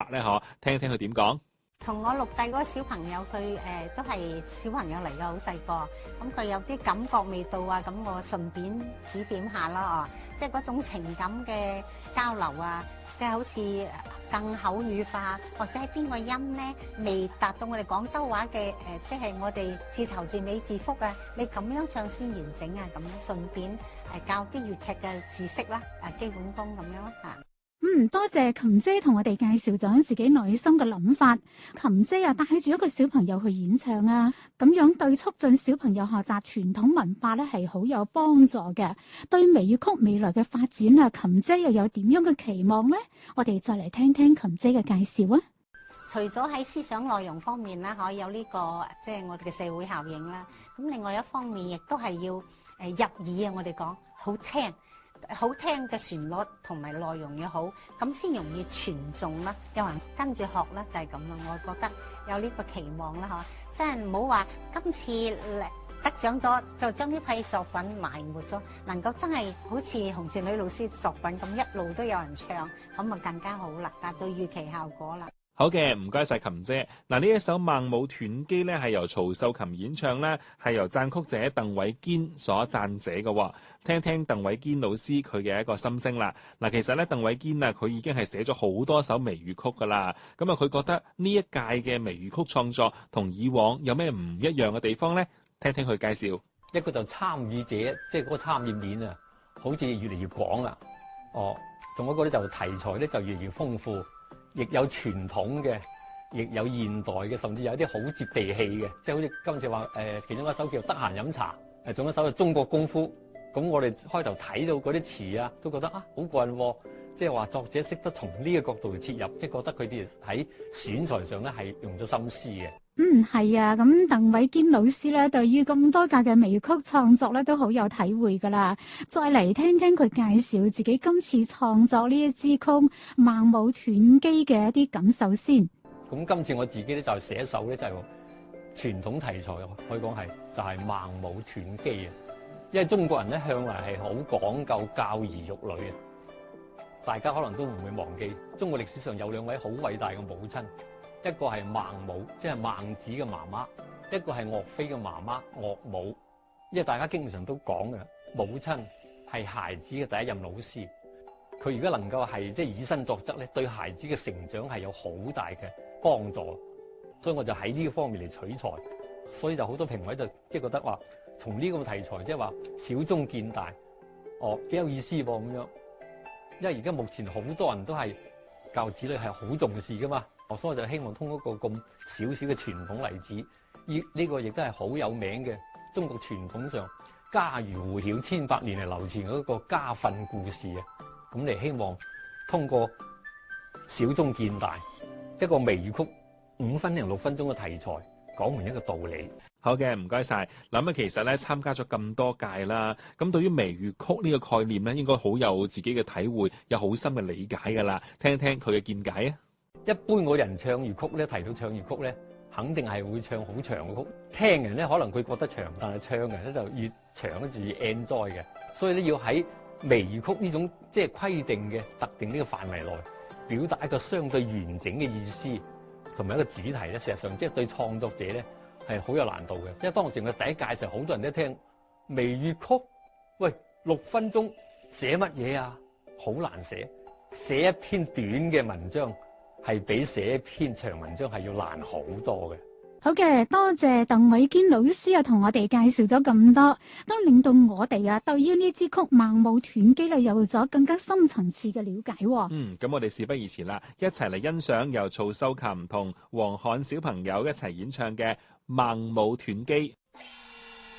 咧？嗬，聽聽佢點講。 同我錄製嗰個小朋友，佢都係小朋友嚟嘅，好細個。咁佢有啲感覺味道啊，咁我順便指點下啦，即係嗰種情感嘅交流啊，即係好似更口語化，或者係邊個音咧未達到我哋廣州話嘅即係我哋字頭字尾字腹啊，你咁樣唱先完整啊，咁樣順便教啲粵劇嘅知識啦，基本功咁樣啦嚇。 多謝琴姐同我哋介紹咗自己內心嘅諗法。琴姐啊，帶住一個小朋友去演唱啊，咁樣對促進小朋友學習傳統文化咧係好有幫助嘅。對微粵曲未來嘅發展啊，琴姐又有點樣嘅期望呢？我哋再嚟聽聽琴姐嘅介紹啊。 除咗喺思想內容方面啦，可以有呢個即係我哋嘅社會效應啦。咁另外一方面亦都係要入耳啊，我哋講好聽。好聽嘅旋律同埋內容又好，咁先容易傳頌啦。有人跟住學啦，就係咁啦。我覺得有呢個期望啦，嗬，即係唔好話今次得獎咗就將呢批作品埋沒咗，能夠真係好似洪倩女老師作品咁一路都有人唱，咁啊更加好啦，達到預期效果啦。 好嘅，唔該晒琴姐。嗱，呢一首《孟母斷機》咧係由曹秀琴演唱咧，係由撰曲者鄧偉堅所撰寫嘅。聽聽鄧偉堅老師佢嘅一個心聲啦。嗱，其實咧鄧偉堅啊，佢已經係寫咗好多首微粵曲噶啦。咁啊，佢覺得呢一屆嘅微粵曲創作同以往有咩唔一樣嘅地方咧？聽聽佢介紹。 一個就參與者，即係嗰個參與面啊，好似越嚟越廣啦。仲有一個咧就題材咧就越嚟越豐富。亦有傳統嘅，亦有現代嘅，甚至有啲好接地氣嘅，即係好似今次話其中一首叫《得閒飲茶》，仲有一首係《中國功夫》。咁我哋開頭睇到嗰啲詞啊，都覺得好過癮喎。即係話作者識得從呢個角度切入，即係覺得佢哋喺選材上咧係用咗心思嘅。 係啊，咁鄧偉堅老師咧，對於咁多屆嘅微粵曲創作咧，都好有體會噶啦。再嚟聽聽佢介紹自己今次創作呢一支曲《孟母斷機》嘅一啲感受先。 咁今次我自己咧就寫一首咧就係傳統題材，可以講係就係孟母斷機啊。因為中國人咧向來係好講究教兒育女啊。大家可能都唔會忘記，中國歷史上有兩位好偉大嘅母親。一個係孟母，即係孟子嘅媽媽；一個係岳飛嘅媽媽岳母。因為大家經常都講嘅，母親係孩子嘅第一任老師。佢如果能夠係即係以身作則咧，對孩子嘅成長係有好大嘅幫助。所以我就喺呢個方面嚟取材。所以就好多評委就即係覺得話，從呢個題材即係話小中見大，幾有意思噃咁樣。因為而家目前好多人都係教子女係好重視噶嘛。所以我就希望通過一個咁少少嘅傳統例子，呢個亦都係好有名嘅中國傳統上家喻戶曉千百年嚟流傳嗰個家訓故事啊。咁你希望通過小中見大一個微粵曲5分零6分鐘嘅題材，講明一個道理。 好嘅，唔該晒。諗其實咧參加咗咁多屆啦，咁對於微粵曲呢個概念咧，應該好有自己嘅體會，有好深嘅理解噶啦。聽聽佢嘅見解啊。 一般個人唱粵曲咧，提到唱粵曲咧，肯定係會唱好長嘅曲。聽人咧可能佢覺得長，但係唱人咧就越長咧就越 enjoy 嘅。所以咧要喺微粵曲呢種即係規定嘅特定呢個範圍內，表達一個相對完整嘅意思同埋一個主題咧，事實上即係對創作者咧係好有難度嘅。因為當時我第一屆時候，好多人都聽微粵曲，喂6分鐘寫乜嘢啊？好難寫，寫一篇短嘅文章。係比寫一篇長文章係要難好多嘅。 好嘅，多謝鄧偉堅老師啊，同我哋介紹咗咁多，都令到我哋啊對於呢支曲《孟母斷機》咧有咗更加深層次嘅了解。 咁我哋事不宜遲啦，一齊嚟欣賞由曹秀琴同黃漢小朋友一齊演唱嘅《孟母斷機》。